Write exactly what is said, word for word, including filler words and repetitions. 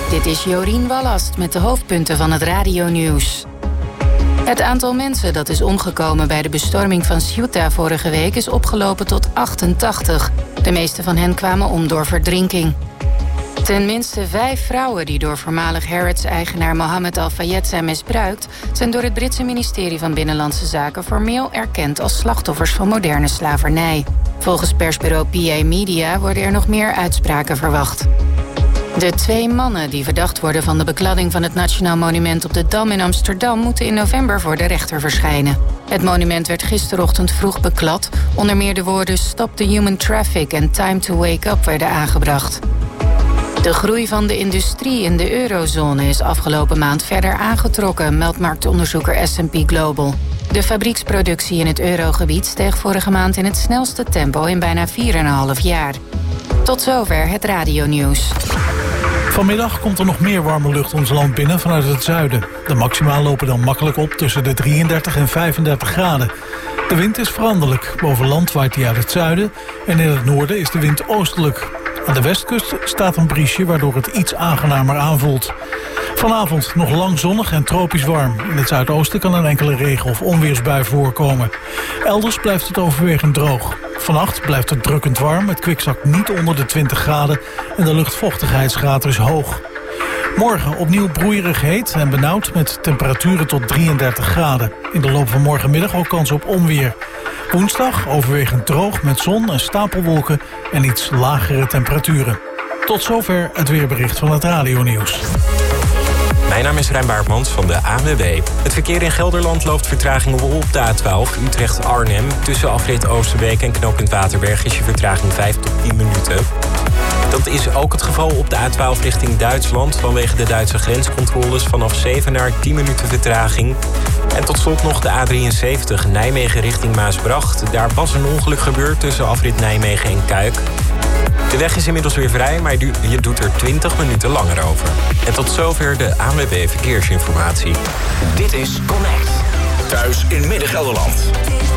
Dit is Jorien Wallast met de hoofdpunten van het radionieuws. Het aantal mensen dat is omgekomen bij de bestorming van Ceuta vorige week is opgelopen tot achtentachtig. De meeste van hen kwamen om door verdrinking. Ten minste vijf vrouwen die door voormalig Harrods-eigenaar Mohammed Al-Fayed zijn misbruikt, zijn door het Britse ministerie van Binnenlandse Zaken formeel erkend als slachtoffers van moderne slavernij. Volgens persbureau P A Media worden er nog meer uitspraken verwacht. De twee mannen die verdacht worden van de bekladding van het Nationaal Monument op de Dam in Amsterdam moeten in november voor de rechter verschijnen. Het monument werd gisterochtend vroeg beklad. Onder meer de woorden Stop the Human Traffic en Time to Wake Up werden aangebracht. De groei van de industrie in de eurozone is afgelopen maand verder aangetrokken, meldt marktonderzoeker S en P Global. De fabrieksproductie in het eurogebied steeg vorige maand in het snelste tempo in bijna vier komma vijf jaar. Tot zover het radionieuws. Vanmiddag komt er nog meer warme lucht ons land binnen vanuit het zuiden. De maxima lopen dan makkelijk op tussen de drieëndertig en vijfendertig graden. De wind is veranderlijk. Boven land waait die uit het zuiden en in het noorden is de wind oostelijk. Aan de westkust staat een briesje waardoor het iets aangenamer aanvoelt. Vanavond nog lang zonnig en tropisch warm. In het zuidoosten kan een enkele regen- of onweersbui voorkomen. Elders blijft het overwegend droog. Vannacht blijft het drukkend warm. Het kwik zakt niet onder de twintig graden en de luchtvochtigheidsgraad is hoog. Morgen opnieuw broeierig heet en benauwd met temperaturen tot drieëndertig graden. In de loop van morgenmiddag ook kans op onweer. Woensdag overwegend droog met zon en stapelwolken en iets lagere temperaturen. Tot zover het weerbericht van het radionieuws. Mijn naam is Rijn Baartmans van de A N W B. Het verkeer in Gelderland loopt vertraging op de A twaalf Utrecht-Arnhem. Tussen afrit Oosterbeek en knooppunt Waterberg is je vertraging vijf tot tien minuten. Dat is ook het geval op de A twaalf richting Duitsland. Vanwege de Duitse grenscontroles vanaf zeven naar tien minuten vertraging. En tot slot nog de A drieënzeventig Nijmegen richting Maasbracht. Daar was een ongeluk gebeurd tussen afrit Nijmegen en Kuik. De weg is inmiddels weer vrij, maar je doet er twintig minuten langer over. En tot zover de A N W B Verkeersinformatie. Dit is Connect. Thuis in Midden-Gelderland.